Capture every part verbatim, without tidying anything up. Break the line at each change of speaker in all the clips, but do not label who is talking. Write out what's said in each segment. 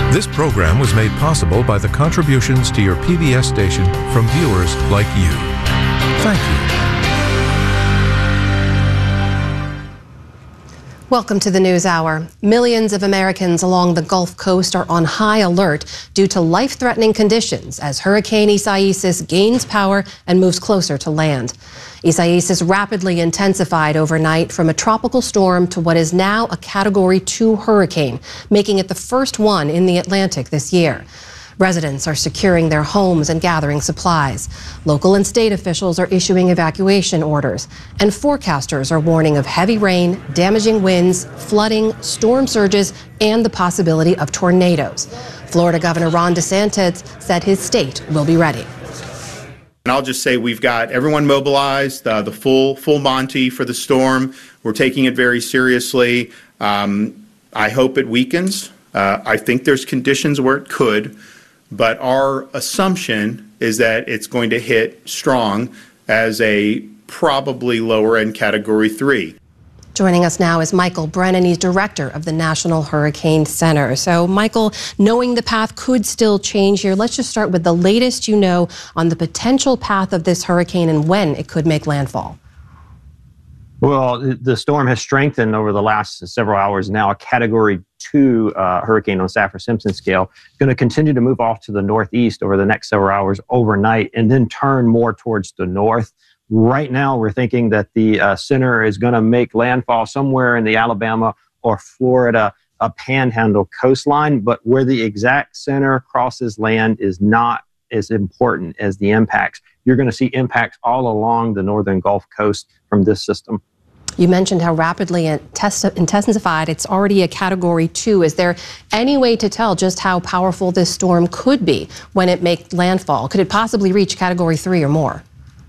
This program was made possible by the contributions to your P B S station from viewers like you. Thank you.
Welcome to the News Hour. Millions of Americans along the Gulf Coast are on high alert due to life-threatening conditions as Hurricane Isaias gains power and moves closer to land. Isaias rapidly intensified overnight from a tropical storm to what is now a Category two hurricane, making it the first one in the Atlantic this year. Residents are securing their homes and gathering supplies. Local and state officials are issuing evacuation orders, and forecasters are warning of heavy rain, damaging winds, flooding, storm surges, and the possibility of tornadoes. Florida Governor Ron DeSantis said his state will be ready.
And I'll just say we've got everyone mobilized, uh, the full full Monty for the storm. We're taking it very seriously. Um, I hope it weakens. Uh, I think there's conditions where it could, but our assumption is that it's going to hit strong as a probably lower end Category three.
Joining us now is Michael Brennan. He's director of the National Hurricane Center. So, Michael, knowing the path could still change here, let's just start with the latest you know on the potential path of this hurricane and when it could make landfall.
Well, the storm has strengthened over the last several hours. Now a Category two uh, hurricane on Saffir-Simpson scale. It's going to continue to move off to the northeast over the next several hours overnight and then turn more towards the north. Right now, we're thinking that the uh, center is going to make landfall somewhere in the Alabama or Florida uh, panhandle coastline, but where the exact center crosses land is not as important as the impacts. You're going to see impacts all along the northern Gulf Coast from this system.
You mentioned how rapidly it intensified. It's already a Category two. Is there any way to tell just how powerful this storm could be when it makes landfall? Could it possibly reach Category three or more?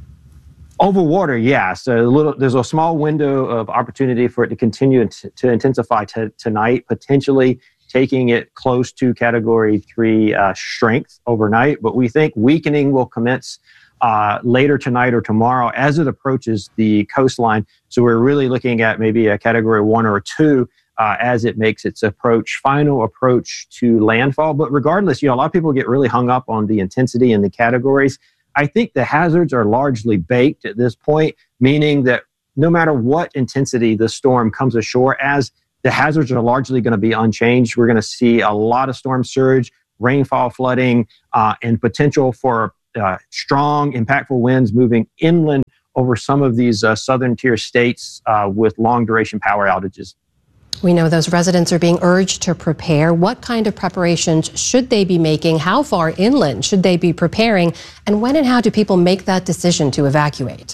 Over water, yeah. So a little, there's a small window of opportunity for it to continue to, to intensify t- tonight, potentially taking it close to Category three uh, strength overnight. But we think weakening will commence uh, later tonight or tomorrow as it approaches the coastline. So we're really looking at maybe a Category one or two uh, as it makes its approach, final approach to landfall. But regardless, you know, a lot of people get really hung up on the intensity and the categories. I think the hazards are largely baked at this point, meaning that no matter what intensity the storm comes ashore as, the hazards are largely going to be unchanged. We're going to see a lot of storm surge, rainfall, flooding, uh, and potential for uh, strong, impactful winds moving inland over some of these uh, southern tier states uh, with long duration power outages.
We know those residents are being urged to prepare. What kind of preparations should they be making? How far inland should they be preparing? And when and how do people make that decision to evacuate?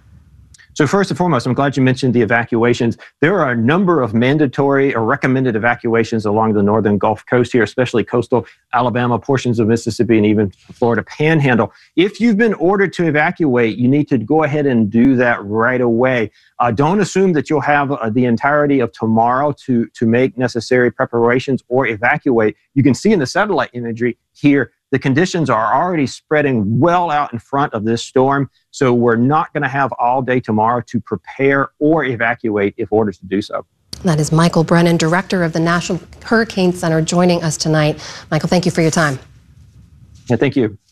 So first and foremost, I'm glad you mentioned the evacuations. There are a number of mandatory or recommended evacuations along the northern Gulf Coast here, especially coastal Alabama, portions of Mississippi, and even Florida Panhandle. If you've been ordered to evacuate, you need to go ahead and do that right away. Uh, don't assume that you'll have uh, the entirety of tomorrow to, to make necessary preparations or evacuate. You can see in the satellite imagery here, the conditions are already spreading well out in front of this storm, so we're not going to have all day tomorrow to prepare or evacuate if ordered to do so.
That is Michael Brennan, director of the National Hurricane Center, joining us tonight. Michael, thank you for your time.
Yeah, thank you.